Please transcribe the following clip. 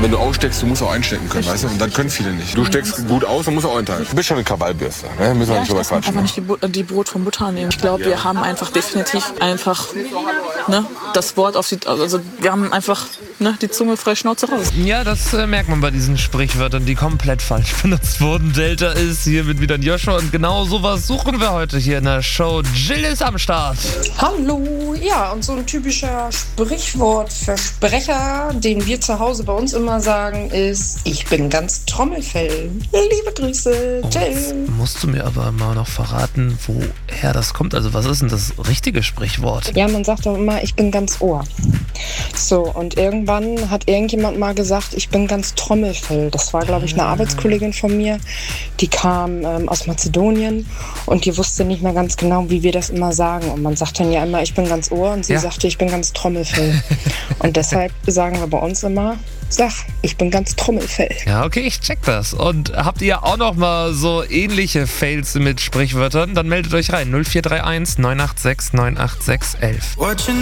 Wenn du aussteckst, du musst auch einstecken können, weißt du? Und dann können viele nicht. Du steckst gut aus, dann musst du auch einteilen. Du bist schon eine Krawallbürste, ne? Müssen wir nicht drüber quatschen. Einfach nicht die Brot vom Butter nehmen. Ich glaube, wir haben einfach definitiv das Wort also wir haben einfach die Zunge frei Schnauze raus. Ja, das merkt man bei diesen Sprichwörtern, die komplett falsch benutzt wurden. Delta ist hier mit wieder Joshua und genau sowas suchen wir heute hier in der Show. Jill ist am Start. Hallo, ja, und so ein typischer Sprichwortversprecher, den wir zu Hause bei uns immer sagen, ist: Ich bin ganz Trommelfell. Liebe Grüße, Jill. Jetzt musst du mir aber mal noch verraten, woher das kommt. Also was ist denn das richtige Sprichwort? Ja, man sagt doch immer, ich bin ganz Ohr. So, und irgendwann hat irgendjemand mal gesagt, ich bin ganz Trommelfell. Das war, glaube ich, eine Arbeitskollegin von mir, die kam aus Mazedonien und die wusste nicht mehr ganz genau, wie wir das immer sagen. Und man sagt dann ja immer, ich bin ganz Ohr, und sie sagte, ich bin ganz Trommelfell. Und deshalb sagen wir bei uns immer, ich bin ganz Trommelfell. Ja, okay, ich check das. Und habt ihr auch noch mal so ähnliche Fails mit Sprichwörtern? Dann meldet euch rein. 0431 986 986 11.